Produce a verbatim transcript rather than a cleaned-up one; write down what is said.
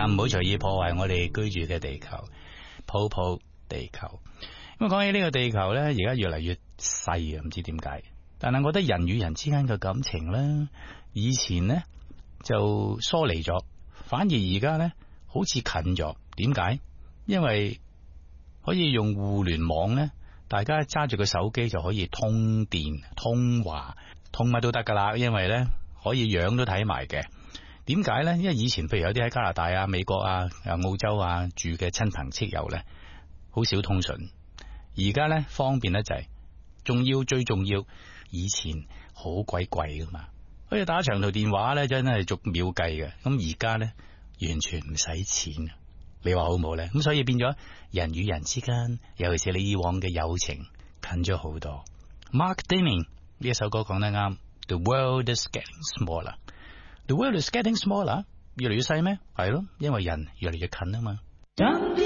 唔好隨意破壞我哋居住嘅地球，抱抱地球。咁啊，講起呢個地球咧，而家越嚟越細啊，唔知點解。但係我覺得人與人之間嘅感情咧，以前咧就疏離咗，反而而家咧好似近咗。點解？因為可以用互聯網咧，大家揸住個手機就可以通電、通話、通乜都得噶啦。因為咧可以樣都睇埋嘅。點解咧？因為以前譬如有啲喺加拿大啊、美國啊、澳洲啊住嘅親朋戚友咧，好少通訊。而家咧方便得滯，仲要最重要。以前好鬼貴噶嘛，好似打長途電話咧，真係逐秒計嘅。咁而家咧完全唔使錢，你話好唔好咧？咁所以變咗人與人之間，尤其是你以往嘅友情近咗好多。Mark Deming 呢一首歌講得啱 ，The world is getting smaller。The world is getting smaller， 越嚟越細咩？係咯，因為人越嚟越近啊嘛。